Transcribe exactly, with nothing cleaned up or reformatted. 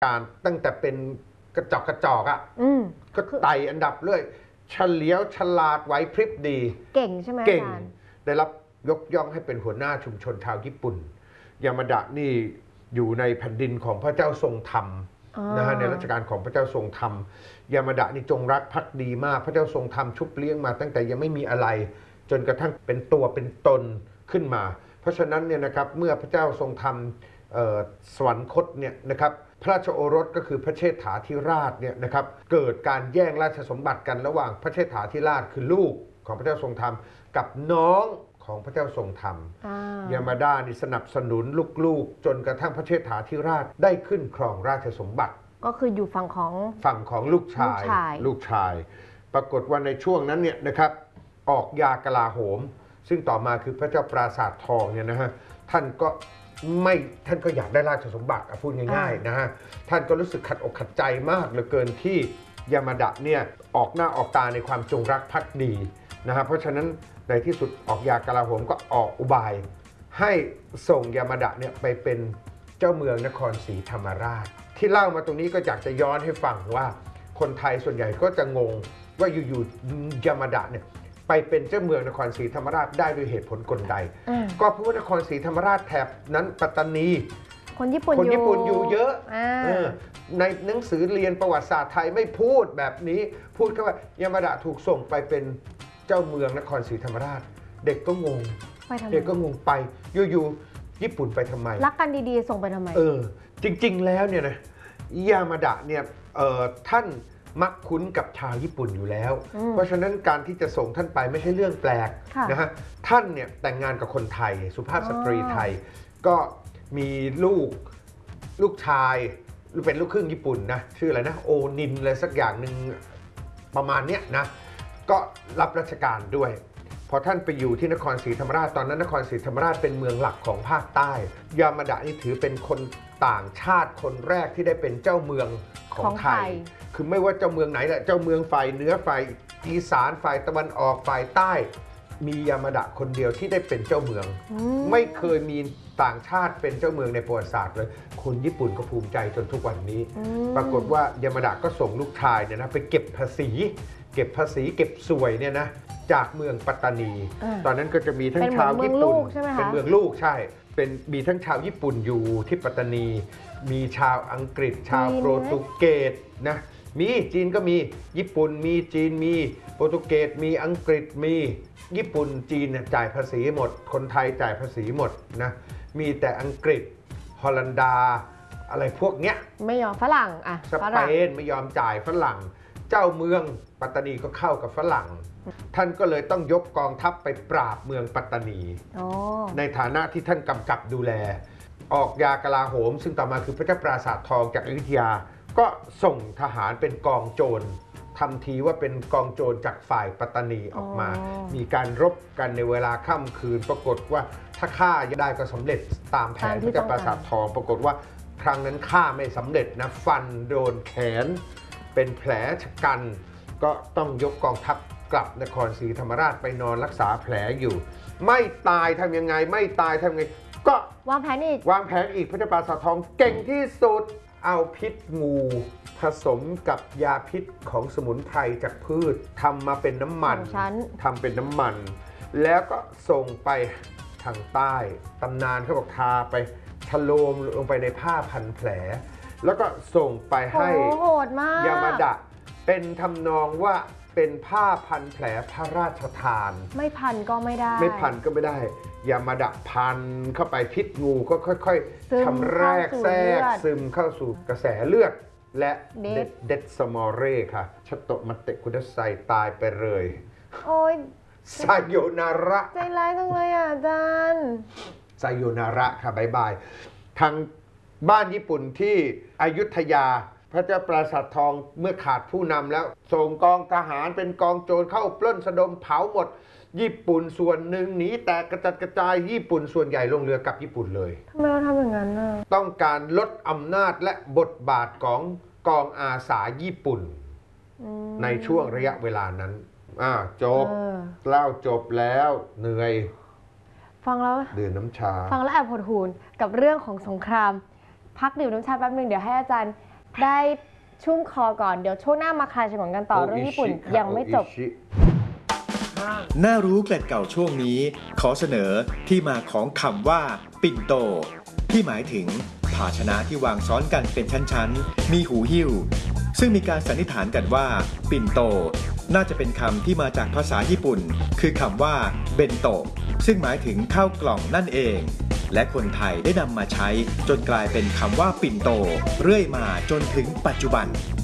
การตั้งแต่เป็นกระจอกกระจอกอ่ะก็ไต่อันดับเรื่อยเฉลียวฉลาดไหวพริบดีเก่งใช่ไหมเก่งได้รับยกย่องให้เป็นหัวหน้าชุมชนชาวญี่ปุ่นยามาดะนี่อยู่ในแผ่นดินของพระเจ้าทรงธรรมนะฮะในรัชกาลของพระเจ้าทรงธรรมยามาดะนี่จงรักภักดีมากพระเจ้าทรงธรรมชุบเลี้ยงมาตั้งแต่ยังไม่มีอะไรจนกระทั่งเป็นตัวเป็นตนขึ้นมาเพราะฉะนั้นเนี่ยนะครับเมื่อพระเจ้าทรงธรรมสวรรคตเนี่ยนะครับพระราชโอรสก็คือพระเชษฐาธิราชเนี่ยนะครับเกิดการแย่งราชสมบัติกันระหว่างพระเชษฐาธิราชคือลูกของพระเจ้าทรงธรรมกับน้องของพระเจ้าทรงธรรมยามาดานี่สนับสนุนลูกๆจนกระทั่งพระเชษฐาธิราชได้ขึ้นครองราชสมบัติก็คืออยู่ฝั่งของฝั่งของลูกชายลูกชายปรากฏว่าในช่วงนั้นเนี่ยนะครับออกยากลาโหมซึ่งต่อมาคือพระเจ้าปราสาททองเนี่ยนะฮะท่านก็ไม่ท่านก็อยากได้ราชสมบัติพูดง่ายๆนะฮะท่านก็รู้สึกขัดอกขัดใจมากเหลือเกินที่ยามาดะเนี่ยออกหน้าออกตาในความจงรักภักดีนะฮะเพราะฉะนั้นในที่สุดออกยากลาโหมก็ออกอุบายให้ส่งยามาดะเนี่ยไปเป็นเจ้าเมืองนครศรีธรรมราชที่เล่ามาตรงนี้ก็อยากจะย้อนให้ฟังว่าคนไทยส่วนใหญ่ก็จะงงว่าอยู่ๆยามาดะเนี่ยไปเป็นเจ้าเมืองนครศรีธรรมราชได้ด้วยเหตุผลกลใดก็เพราะว่านครศรีธรรมราชแถบนั้นปัตตานีคนญี่ปุ่นคนญี่ปุ่นอยู่เยอะในหนังสือเรียนประวัติศาสตร์ไทยไม่พูดแบบนี้พูดแค่ว่ายามาดะถูกส่งไปเป็นเจ้าเมืองนครศรีธรรมราชเด็กก็งงเด็กก็งงไปอยู่ๆญี่ปุ่นไปทำไมรักกันดีๆส่งไปทำไมเออจริงๆแล้วเนี่ยนะยามาดะเนี่ยท่านมักคุ้นกับชาวญี่ปุ่นอยู่แล้วเพราะฉะนั้นการที่จะส่งท่านไปไม่ใช่เรื่องแปลกนะฮะท่านเนี่ยแต่งงานกับคนไทยสุภาพสตรีไทยก็มีลูกลูกชายเป็นลูกครึ่งญี่ปุ่นนะชื่ออะไรนะโอนินอะไรสักอย่างหนึ่งประมาณเนี้ยนะก็รับราชการด้วยพอท่านไปอยู่ที่นครศรีธรรมราชตอนนั้นนครศรีธรรมราชเป็นเมืองหลักของภาคใต้ยามาดะนี่ถือเป็นคนต่างชาติคนแรกที่ได้เป็นเจ้าเมืองของไทยคือไม่ว่าเจ้าเมืองไหนแหละเจ้าเมืองฝ่ายเหนือฝ่ายอีสานฝ่ายตะวันออกฝ่ายใต้มียามาดะคนเดียวที่ได้เป็นเจ้าเมืองไม่เคยมีต่างชาติเป็นเจ้าเมืองในประวัติศาสตร์เลยคนญี่ปุ่นก็ภูมิใจจนทุกวันนี้ปรากฏว่ายามาดะก็ส่งลูกชายเนี่ยนะไปเก็บภาษีเก็บภาษีเก็บสวยเนี่ยนะจากเมืองปัตตานีตอนนั้นก็จะมีทั้งชาวญี่ปุ่นเป็นเมืองลูกใช่เป็นมีทั้งชาวญี่ปุ่นอยู่ที่ปัตตานีมีชาวอังกฤษชาวโปรตุเกสนะมีจีนก็มีญี่ปุ่นมีจีนมีโปรตุเกสมีอังกฤษมีญี่ปุ่นจีนจ่ายภาษีหมดคนไทยจ่ายภาษีหมดนะมีแต่อังกฤษฮอลันดาอะไรพวกเนี้ยไม่ยอมฝรั่งอ่ะสเปนไม่ยอมจ่ายฝรั่งเจ้าเมืองปัตตานีก็เข้ากับฝรั่งท่านก็เลยต้องยกกองทัพไปปราบเมืองปัตตานีในฐานะที่ท่านกำกับดูแลออกยากลาโหมซึ่งต่อมาคือพระเจ้าปราสาททองจากอยุธยาก็ส่งทหารเป็นกองโจรทำทีว่าเป็นกองโจรจากฝ่ายปัตตานีออกมามีการรบกันในเวลาค่ำคืนปรากฏว่าถ้าฆ่าได้ก็สำเร็จตามแผนพระเจ้าปราสาททองปรากฏว่าครั้งนั้นฆ่าไม่สำเร็จนะฟันโดนแขนเป็นแผลชะกันก็ต้องยกกองทัพกลับนครศรีธรรมราชไปนอนรักษาแผลอยู่ไม่ตายทำยังไงไม่ตายทำยังไงก็วางแผนอีกวางแผนอีกพระเจ้าปราสาททองเก่งที่สุดเอาพิษงูผสมกับยาพิษของสมุนไพรจากพืชทำมาเป็นน้ำมันทำเป็นน้ำมันแล้วก็ส่งไปทางใต้ตำนานเขาบอกทาไปชโลมลงไปในผ้าพันแผลแล้วก็ส่งไปให้ยามาดะเป็นทำนองว่าเป็นผ้าพันแผลพระราชทานไม่พันก็ไม่ได้ไม่พันก็ไม่ได้ยามาดะพันเข้าไปพิษงูก็ค่อยๆชำแรกแทรกซึมเข้าสู่กระแสเลือดและเดดสมอเร่ค่ะชัตโตมัตเตคุดไซตายไปเลยโอ้ยไซโยนาระใจร้ายจังเลยอ่ะอาจารย์ไซโยนาระค่ะบายบายทางบ้านญี่ปุ่นที่อยุธยาพระเจ้าปราสาททองเมื่อขาดผู้นำแล้วส่งกองทหารเป็นกองโจรเข้าปล้นสะดมเผาหมดญี่ปุ่นส่วนหนึ่งหนีแตกกระจัดกระจายญี่ปุ่นส่วนใหญ่ลงเรือกลับญี่ปุ่นเลยทำไมเราทำอย่างนั้นน่ะต้องการลดอำนาจและบทบาทของกองอาสาญี่ปุ่นในช่วงระยะเวลานั้นอ่าจบเล่าจบแล้วเหนื่อยฟังแล้วดื่มน้ำชาฟังแล้วแอบหดหู่กับเรื่องของสงครามพักดื่มน้ำชาแป๊บนึงเดี๋ยวให้อาจารย์ได้ชุ่มคอก่อนเดี๋ยวช่วงหน้ามาคลายฉงนกันต่อเรื่องญี่ปุ่นยังไม่จบน่ารู้เกล็ดเก่าช่วงนี้ขอเสนอที่มาของคำว่าปิ่นโตที่หมายถึงภาชนะที่วางซ้อนกันเป็นชั้นๆมีหูหิ้วซึ่งมีการสันนิษฐานกันว่าปิ่นโตน่าจะเป็นคำที่มาจากภาษาญี่ปุ่นคือคำว่าเบนโตะซึ่งหมายถึงข้าวกล่องนั่นเองและคนไทยได้นำมาใช้จนกลายเป็นคำว่าปิ่นโตเรื่อยมาจนถึงปัจจุบัน